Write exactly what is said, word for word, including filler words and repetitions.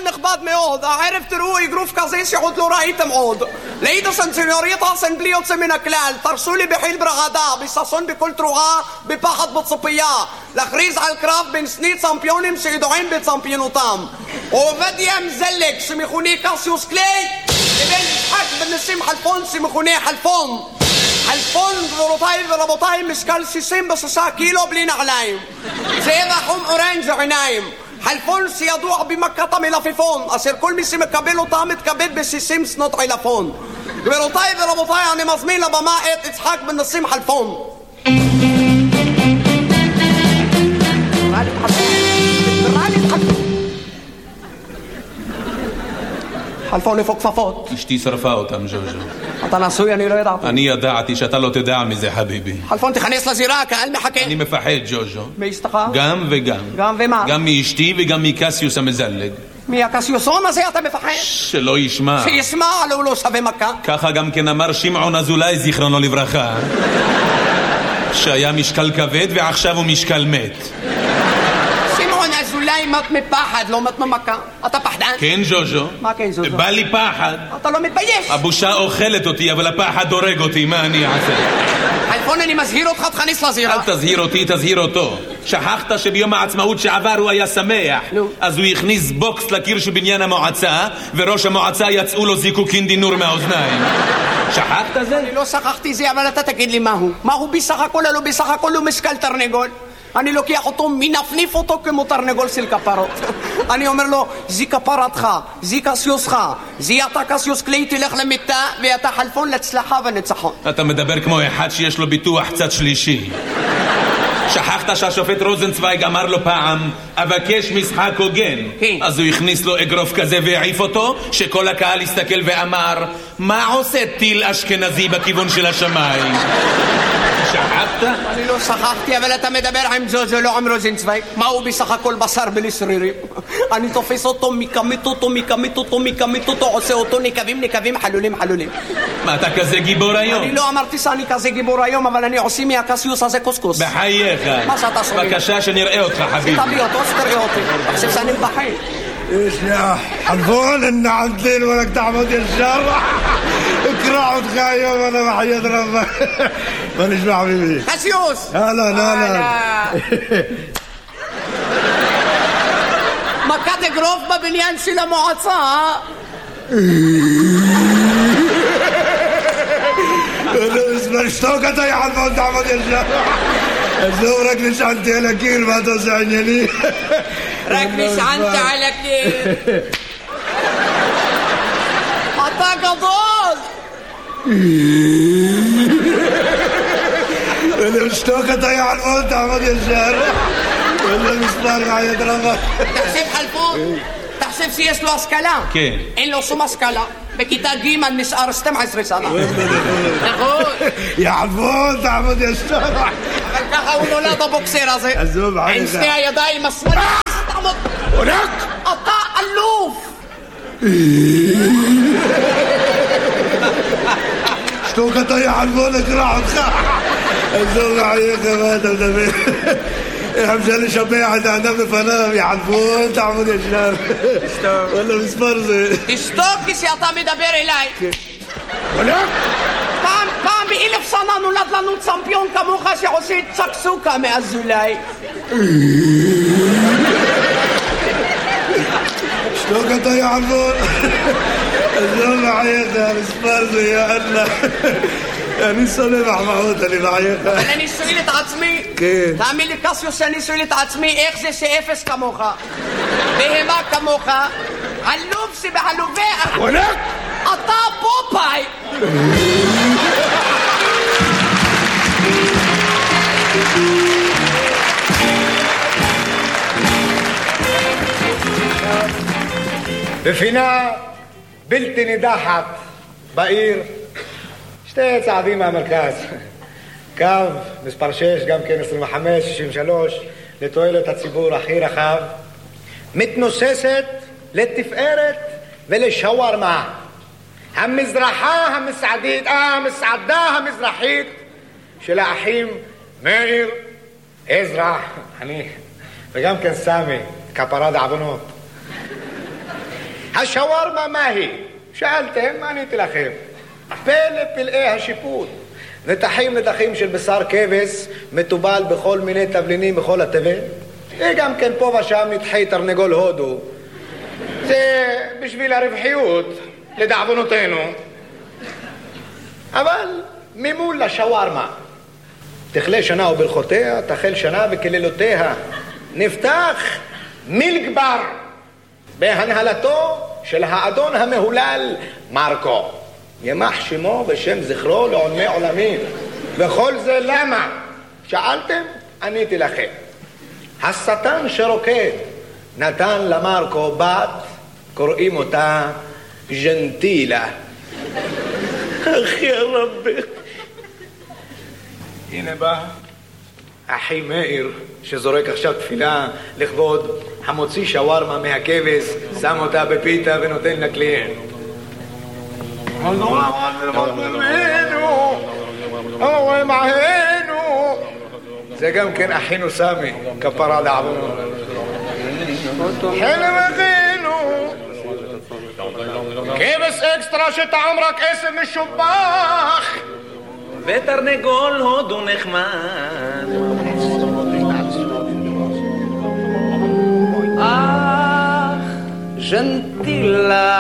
קהל נכבד מאוד, הערב תראו אגרוף כזה שעוד לא ראיתם עוד. לידה סנסיונריטה סן בלי יוצא מן הכלל, תרשו לי בחיל ברעדה, בששון בכל תרועה, בפחד בציפייה, להכריז על קרב בין שני צמפיונים שידועים בצמפיונותם. עובדיה מזלג שמכונה קסיוס קליי, לבין יצחק בן נסים חלפון שמכונה חלפון. חלפון גבירותיי ורבותיי משקל שישים ושישה קילו בלי נעליים, צבע חום אורנג' עיניים. חלפון שידוע במכת המלפפון, אשר כל מי שמקבל אותה מתקבל ב-שישים שנות עילפון. גבירותיי ורבותיי, אני מזמין לבמה את יצחק בן נסים חלפון. חלפון איפה כפפות? אשתי שרפה אותם, ז'וז'ו. אתה נשוי, אני לא ידעתי. אני ידעתי שאתה לא תדע מזה, חביבי. חלפון, תכנס לזירה, הקהל מחכה. אני מפחד, ז'וז'ו. מאשתך? גם וגם. גם ומה? גם מאשתי וגם מקסיוס המזלג. מהקסיוסון הזה אתה מפחד? שלא ישמע. שישמע, לא הוא לא שווה מכה. ככה גם כן אמר שמעון אזולאי, זיכרונו לברכה, שהיה משקל כבד ועכשיו הוא משקל מת. אולי מת מפחד, לא מת ממכה. אתה פחדן? כן, ז'וז'ו. מה כן, ז'וז'ו? בא לי פחד. אתה לא מתבייש? הבושה אוכלת אותי, אבל הפחד הורג אותי, מה אני אעשה? חלפון, אני מזהיר אותך, תכניס לזירה. אל תזהיר אותי, תזהיר אותו. שכחת שביום העצמאות שעבר הוא היה שמח. נו. אז הוא הכניס בוקס לקיר שבניין המועצה, וראש המועצה יצאו לו זיקוקין דינור מהאוזניים. שכחת זה? אני לא שכחתי זה, אבל אתה תגיד לי מהו. מהו בסך הכל, לא בסך הכל הוא משקל תרנגול. אני לוקח אותו, מנפניף אותו כמו תרנגול של כפרות. אני אומר לו, זי כפרתך, זי קסיוסך, זי אתה קסיוס קליי, תלך למיטה, ואתה חלפון להצלחה וניצחון. אתה מדבר כמו אחד שיש לו ביטוח צד שלישי. שכחת שהשופט רוזנצוויג אמר לו פעם, אבקש משחק הוגן. כן. אז הוא הכניס לו אגרוף כזה והעיף אותו, שכל הקהל הסתכל ואמר, מה עושה טיל אשכנזי בכיוון של השמיים? שכחת? אני לא שכחתי, אבל אתה מדבר עם ז'וז'ו, לא עם רוזנצוויג. מה הוא בסך הכל בשר בלי שרירים? אני תופס אותו, מקמית אותו, מקמית אותו, מקמית אותו, עושה אותו נקבים, נקבים, חלולים, חלולים. מה, אתה כזה גיבור היום? אני לא אמרתי שאני כזה גיבור היום, אבל אני עושה מהקסיוס הזה קוסקוס. בחייך. מה שאתה שומע? בבקשה שנראה אותך, חביבי. תביא אותו, שתראה אותי. תחשב שאני מבחין. ايش يا حلفون ان عمتين ولك تعبد يا الشر اكرع وتخايم وانا بحياة ربك مانيش مع حبيبي קסיוס! هلا هلا מכת אגרוף בבניין של המועצה. اسمع اشتوكت يا حلفون تعبد يا الشر ازورك نشعنتي على كير ما توسعني لي רק נשענת על הקיר. אתה גדול! اللي اشتوكت يا حلفون تعبد يا الشر ولا مسمار معي ربك תחשב חלפון, תחשב שיש לו השכלה. כן. אין לו שום השכלה. בכיתה ג' נשאר שתים עשרה שנה. נכון. يا حلفون تعبد يا الشر אבל ככה הוא נולד הבוקסר הזה. עזוב, עם שתי הידיים השמאליות. אתה אלוף! اشتوكت يا حلفون اقرع وتخاع عزوز عليك ما انت مدبر حمزة لي شبيعة انا بفنام يا حلفون تعمل يا شنار ولا مسفرزي תשתוק כשאתה מדבר אליי. هناك פעם, פעם באלף שנה נולד לנו צמפיון כמוך שעושה צ'קסוקה מאזולאי. اشتوكت يا حلفون عزوز عليك مسفرزي يا الله אני שונא מחמאות, אני בעייך. אבל אני שואל את עצמי, כן. תאמין לי קסיוס שאני שואל את עצמי, איך זה שאפס כמוך, בהמה כמוך, עלוב שבעלובי, הולך! אתה פופאי! בפינה בלתי נידחת בעיר, שתי צעדים מהמרכז, קו מספר שש, גם כן עשרים וחמש שישים ושלוש, לתועלת הציבור הכי רחב, מתנוססת לתפארת ולשווארמה, המזרחה המסעדית, אה, המסעדה המזרחית של האחים מאיר, עזרא, אני, וגם כן סמי, כפרה דעוונות. השווארמה מהי? שאלתם, עניתי לכם. פלא פלאי השיפוט. נתחים נתחים של בשר כבש, מטובל בכל מיני תבלינים בכל התבל. וגם כן פה ושם נתחי תרנגול הודו. זה בשביל הרווחיות, לדעבונותינו. אבל ממול לשווארמה. תכלה שנה וברכותיה, תחל שנה וכלילותיה. נפתח מילגבר בהנהלתו של האדון המהולל מרקו. ימח שמו ושם זכרו לעולמי עולמים. וכל זה למה? שאלתם? עניתי לכם. השטן שרוקד נתן למרקו בת, קוראים אותה ג'נטילה. אחי הרבי. הנה בא אחי מאיר שזורק עכשיו תפילה לכבוד המוציא שווארמה מהכבש, שם אותה בפיתה ונותן לקליינט. זה גם כן אחינו סמי, כפרה לעבונו. חלם אחינו כבש אקסטרה שטעם רק עשב משובח ותרנגול הודו נחמד. אך ג'נטילה